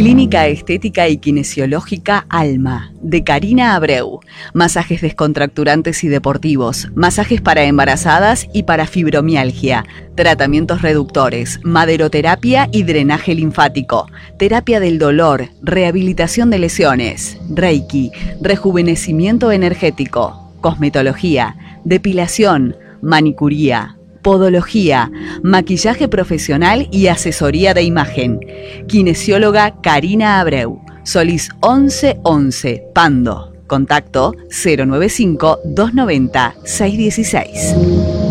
Clínica Estética y Kinesiológica Alma, de Karina Abreu. Masajes descontracturantes y deportivos, masajes para embarazadas y para fibromialgia, tratamientos reductores, maderoterapia y drenaje linfático, terapia del dolor, rehabilitación de lesiones, reiki, rejuvenecimiento energético, cosmetología, depilación, manicuría, podología, maquillaje profesional y asesoría de imagen. Kinesióloga Karina Abreu, Solís 1111, Pando. Contacto 095-290-616.